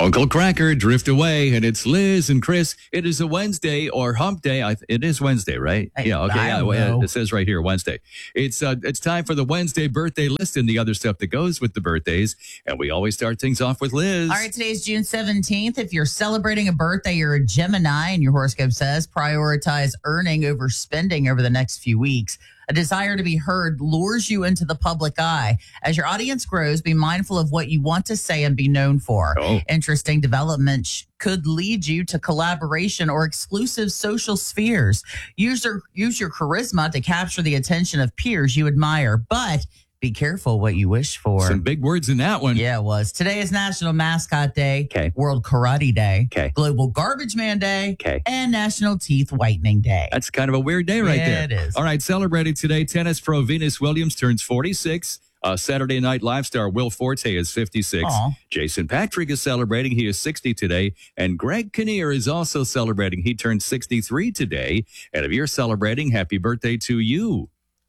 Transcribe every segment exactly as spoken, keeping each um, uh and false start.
Uncle Cracker, drift away, and it's Liz and Chris. It is a Wednesday or hump day. I, it is Wednesday, right? Hey, yeah, okay. I don't Yeah, know. it says right here, Wednesday. It's uh, it's time for the Wednesday birthday list and the other stuff that goes with the birthdays. And we always start things off with Liz. All right, today's June seventeenth. If you're celebrating a birthday, you're a Gemini, and your horoscope says prioritize earning over spending over the next few weeks. A desire to be heard lures you into the public eye. As your audience grows, be mindful of what you want to say and be known for. Oh. Interesting development sh- could lead you to collaboration or exclusive social spheres. Use your, use your charisma to capture the attention of peers you admire, but be careful what you wish for. Some big words in that one. Yeah, it was. Today is National Mascot Day, Okay. World Karate Day, Okay. Global Garbage Man Day, Okay. and National Teeth Whitening Day. That's kind of a weird day right Yeah, there. it is. All right, celebrating today, tennis pro Venus Williams turns forty-six. Uh, Saturday Night Live star Will Forte is fifty-six. Aw. Jason Patrick is celebrating. He is sixty today. And Greg Kinnear is also celebrating. He turned sixty-three today. And if you're celebrating, happy birthday to you.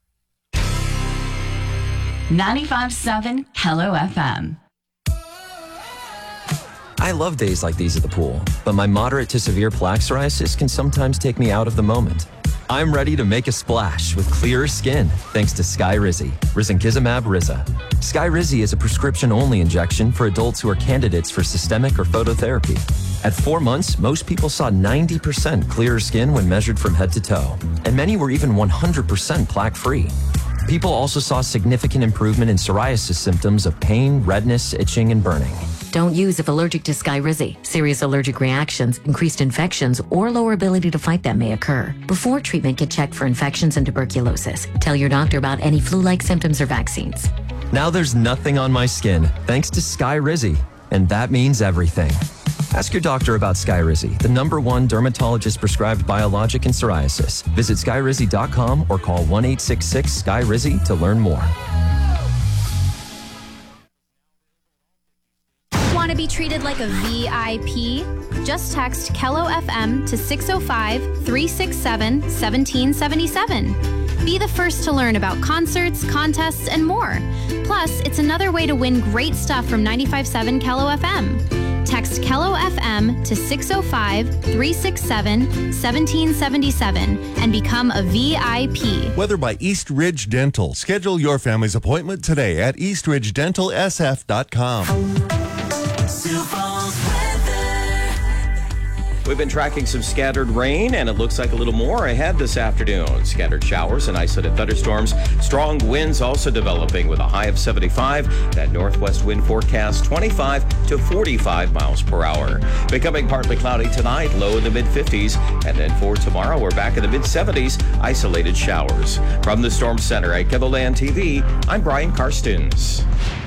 ninety-five point seven Hello F M. I love days like these at the pool, but my moderate to severe plaque psoriasis can sometimes take me out of the moment. I'm ready to make a splash with clearer skin thanks to Skyrizi, risankizumab Riza. Skyrizi is a prescription-only injection for adults who are candidates for systemic or phototherapy. At four months, most people saw ninety percent clearer skin when measured from head to toe, and many were even one hundred percent plaque-free. People also saw significant improvement in psoriasis symptoms of pain, redness, itching, and burning. Don't use if allergic to Skyrizi. Serious allergic reactions, increased infections, or lower ability to fight them may occur. Before treatment, get checked for infections and tuberculosis. Tell your doctor about any flu-like symptoms or vaccines. Now there's nothing on my skin thanks to Skyrizi, and that means everything. Ask your doctor about Skyrizi, the number one dermatologist-prescribed biologic in psoriasis. Visit skyrizi dot com or call one eight six six Skyrizi to learn more. Want to be treated like a V I P? Just text Kello F M to six oh five, three six seven, one seven seven seven. Be the first to learn about concerts, contests, and more. Plus, it's another way to win great stuff from ninety-five point seven Kello F M. Text Kello F M to six oh five, three six seven, one seven seven seven and become a V I P. Weather by East Ridge Dental. Schedule your family's appointment today at east ridge dental s f dot com. We've been tracking some scattered rain, and it looks like a little more ahead this afternoon. Scattered showers and isolated thunderstorms. Strong winds also developing with a high of seventy-five. That northwest wind forecast twenty-five to forty-five miles per hour. Becoming partly cloudy tonight, low in the mid-fifties. And then for tomorrow, we're back in the mid-seventies. Isolated showers. From the Storm Center at KEVOLAND T V, I'm Brian Karstens.